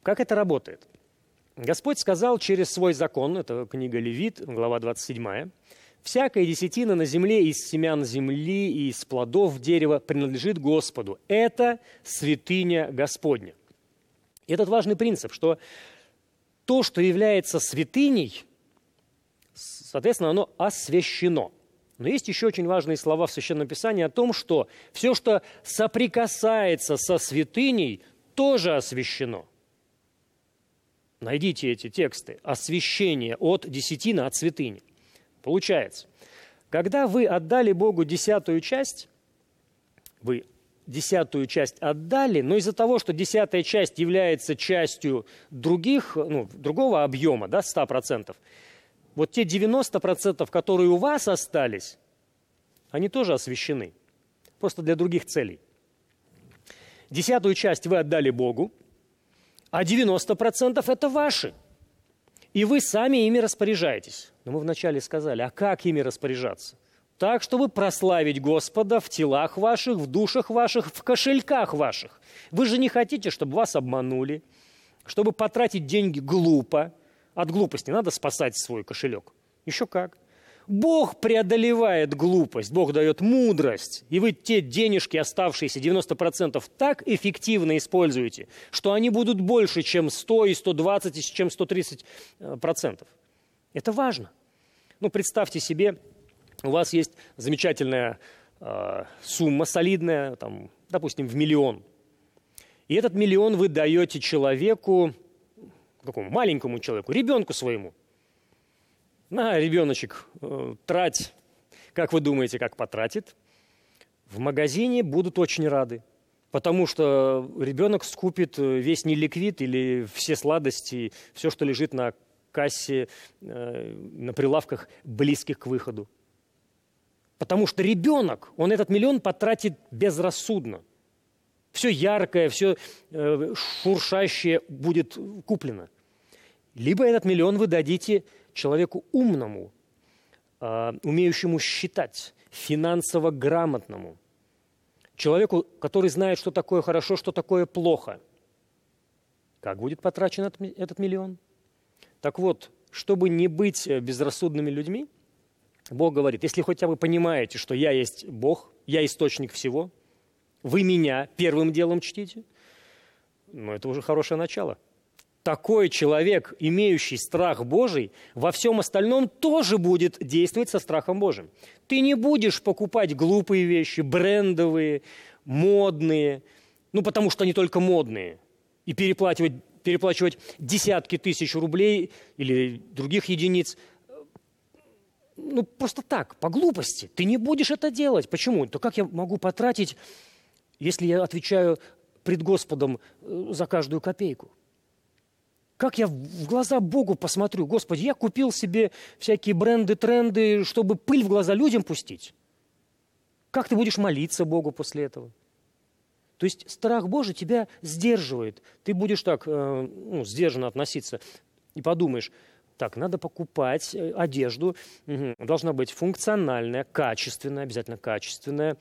Как это работает? Господь сказал через свой закон, это книга Левит, глава 27, «Всякая десятина на земле из семян земли и из плодов дерева принадлежит Господу. Это святыня Господня». И этот важный принцип, что то, что является святыней, соответственно, оно освящено. Но есть еще очень важные слова в Священном Писании о том, что все, что соприкасается со святыней, тоже освящено. Найдите эти тексты. Освящение от десятины, от святыни. Получается, когда вы отдали Богу 10-ю часть, вы 10-ю часть отдали, но из-за того, что 10-я часть является частью другого объема, да, 100%, вот те 90%, которые у вас остались, они тоже освящены, просто для других целей. 10-ю часть вы отдали Богу, а 90% это ваши. И вы сами ими распоряжаетесь. Но мы вначале сказали, а как ими распоряжаться? Так, чтобы прославить Господа в телах ваших, в душах ваших, в кошельках ваших. Вы же не хотите, чтобы вас обманули, чтобы потратить деньги глупо. От глупости надо спасать свой кошелек. Еще как. Бог преодолевает глупость, Бог дает мудрость, и вы те денежки, оставшиеся 90%, так эффективно используете, что они будут больше, чем 100 и 120, и чем 130%. Это важно. Представьте себе, у вас есть замечательная сумма солидная, допустим, в 1 миллион. И этот 1 миллион вы даете человеку, какому маленькому человеку, ребенку своему. На, ребеночек, трать. Как вы думаете, как потратит? В магазине будут очень рады, потому что ребенок скупит весь неликвид или все сладости, все, что лежит на кассе, на прилавках, близких к выходу. Потому что ребенок, он этот 1 миллион потратит безрассудно. Все яркое, все шуршащее будет куплено. Либо этот 1 миллион вы дадите человеку умному, умеющему считать, финансово грамотному, человеку, который знает, что такое хорошо, что такое плохо. Как будет потрачен этот 1 миллион? Так вот, чтобы не быть безрассудными людьми, Бог говорит, если хотя бы понимаете, что я есть Бог, я источник всего, вы меня первым делом чтите, это уже хорошее начало. Такой человек, имеющий страх Божий, во всем остальном тоже будет действовать со страхом Божьим. Ты не будешь покупать глупые вещи, брендовые, модные, потому что они только модные, и переплачивать десятки тысяч рублей или других единиц, просто так, по глупости. Ты не будешь это делать. Почему? То как я могу потратить, если я отвечаю пред Господом за каждую копейку? Как я в глаза Богу посмотрю? Господи, я купил себе всякие бренды, тренды, чтобы пыль в глаза людям пустить. Как ты будешь молиться Богу после этого? То есть страх Божий тебя сдерживает. Ты будешь так сдержанно относиться и подумаешь, так, надо покупать одежду, должна быть функциональная, качественная, обязательно качественная,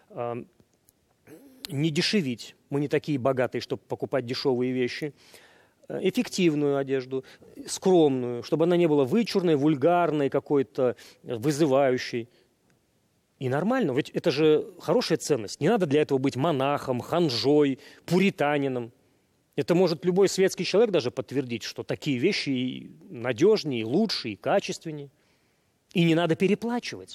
не дешевить. Мы не такие богатые, чтобы покупать дешевые вещи. Эффективную одежду, скромную, чтобы она не была вычурной, вульгарной, какой-то вызывающей. И нормально, ведь это же хорошая ценность. Не надо для этого быть монахом, ханжой, пуританином. Это может любой светский человек даже подтвердить, что такие вещи и надежнее, и лучше, и качественнее. И не надо переплачивать.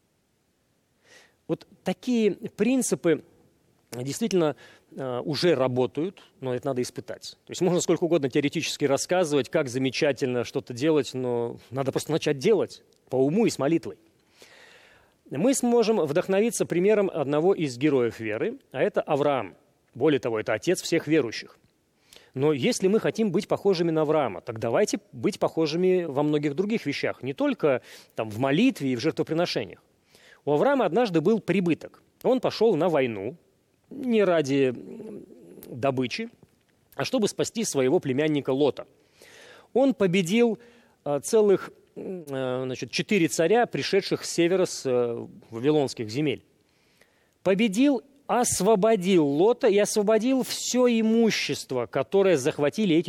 Вот такие принципы действительно уже работают, но это надо испытать. То есть можно сколько угодно теоретически рассказывать, как замечательно что-то делать, но надо просто начать делать по уму и с молитвой. Мы сможем вдохновиться примером одного из героев веры, а это Авраам. Более того, это отец всех верующих. Но если мы хотим быть похожими на Авраама, так давайте быть похожими во многих других вещах, не только в молитве и в жертвоприношениях. У Авраама однажды был прибыток. Он пошел на войну, не ради добычи, а чтобы спасти своего племянника Лота. Он победил целых 4 царя, пришедших с севера, с вавилонских земель. Победил, освободил Лота и освободил все имущество, которое захватили эти